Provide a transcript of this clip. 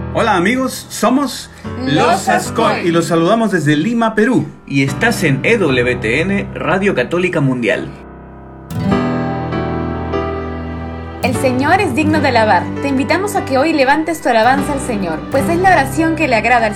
Hola amigos, somos Los Ascoy y los saludamos desde Lima, Perú. Y estás en EWTN, Radio Católica Mundial. El Señor es digno de alabar. Te invitamos a que hoy levantes tu alabanza al Señor, pues es la oración que le agrada al